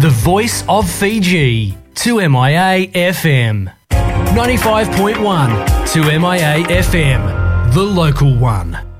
The voice of Fiji, 2MIA FM. 95.1, 2MIA FM, the local one.